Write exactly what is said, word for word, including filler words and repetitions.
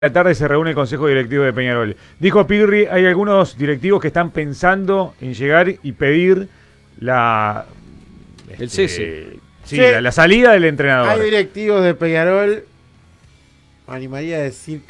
La tarde se reúne el Consejo Directivo de Peñarol. Dijo Pirri, hay algunos directivos que están pensando en llegar y pedir la... El este, cese. Sí, Sí. la, la salida del entrenador. Hay directivos de Peñarol, me animaría a decir